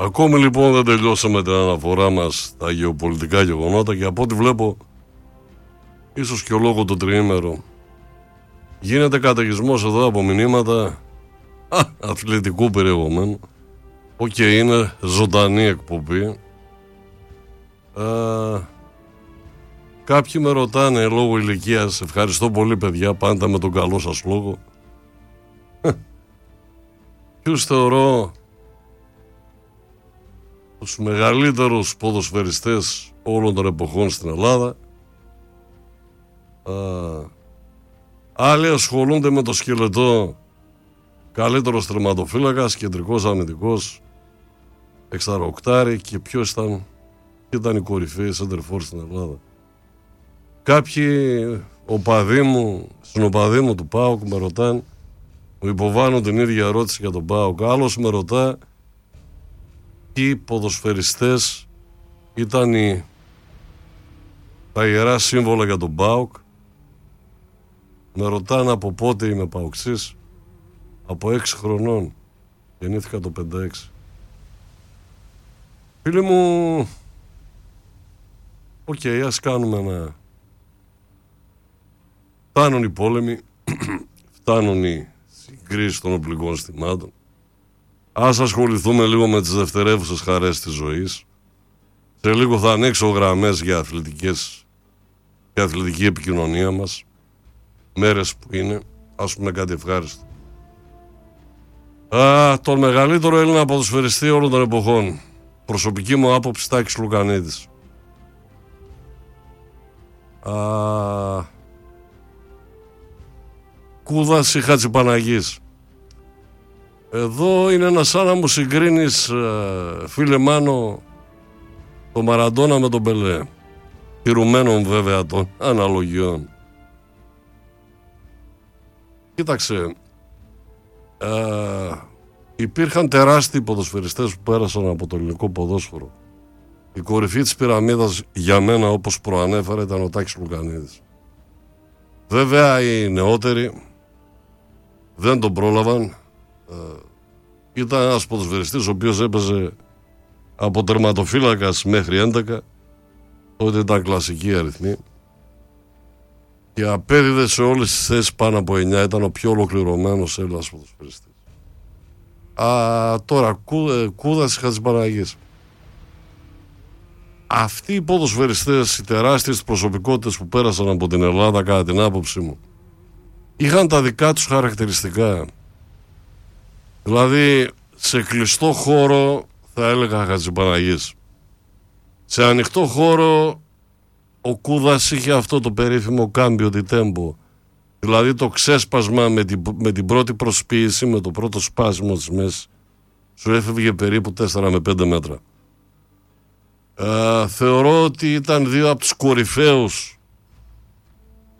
Ακόμη λοιπόν δεν τελειώσαμε την αναφορά μας στα γεωπολιτικά γεγονότα και από ό,τι βλέπω, ίσως και λόγω το τριήμερο, γίνεται καταιγισμός εδώ από μηνύματα αθλητικού περιεχομένου. Είναι ζωντανή εκπομπή. Κάποιοι με ρωτάνε λόγω ηλικίας, ευχαριστώ πολύ παιδιά, πάντα με τον καλό σας λόγο, ποιους θεωρώ τους μεγαλύτερους ποδοσφαιριστές όλων των εποχών στην Ελλάδα. Άλλοι ασχολούνται με το σκελετό καλύτερος τερματοφύλακας, κεντρικός αμυντικός, εξαρροκτάρι και ποιος ήταν η κορυφαία σεντερφόρ στην Ελλάδα. Κάποιοι συνοπαδοί μου του ΠΑΟΚ με ρωτάνε, μου υποβάλλουν την ίδια ερώτηση για τον ΠΑΟΚ. Άλλος με ρωτά ποιοι ποδοσφαιριστές ήταν τα ιερά σύμβολα για τον ΠΑΟΚ. Με ρωτάνε από πότε είμαι ΠΑΟΚσής. Από 6 χρονών. Γεννήθηκα το 56. Φίλοι μου, ας κάνουμε ένα... Φτάνουν οι πόλεμοι, φτάνουν οι συγκρίσεις των οπλικών συστημάτων. Ας ασχοληθούμε λίγο με τις δευτερεύουσες χαρές της ζωής. Σε λίγο θα ανοίξω γραμμές για αθλητική επικοινωνία μας. Μέρες που είναι, ας πούμε κάτι ευχάριστο. Τον μεγαλύτερο Έλληνα ποδοσφαιριστή όλων των εποχών. Προσωπική μου άποψη, Τάκης Λουκανίδης. Κούδας ή Χατζηπαναγής. Εδώ είναι σαν να μου συγκρίνεις, φίλε Μάνο, το Μαραντόνα με τον Πελέ. Τηρουμένων βέβαια των αναλογιών. Κοίταξε, υπήρχαν τεράστιοι ποδοσφαιριστές που πέρασαν από το ελληνικό ποδόσφαιρο. Η κορυφή της πυραμίδας για μένα, όπως προανέφερα, ήταν ο Τάκης Λουκανίδης. Βέβαια οι νεότεροι δεν τον πρόλαβαν. Ήταν ένας ποδοσφαιριστής ο οποίος έπαιζε από τερματοφύλακας μέχρι 11. Τότε ήταν κλασική αριθμή. Και απέδιδε σε όλες τις θέσεις πάνω από 9. Ήταν ο πιο ολοκληρωμένος Έλληνας ποδοσφαιριστής. Τώρα Κούδας Χατζηπαναγής. Αυτοί οι ποδοσφαιριστές, οι τεράστιες προσωπικότητες που πέρασαν από την Ελλάδα, κατά την άποψή μου, είχαν τα δικά τους χαρακτηριστικά. Δηλαδή σε κλειστό χώρο θα έλεγα Χατζηπαναγής. Σε ανοιχτό χώρο ο Κούδας είχε αυτό το περίφημο κάμπιο di tempo. Δηλαδή το ξέσπασμα με την πρώτη προσποίηση, με το πρώτο σπάσιμο της μέσης, σου έφευγε περίπου 4 με 5 μέτρα. Θεωρώ ότι ήταν δύο από τους κορυφαίους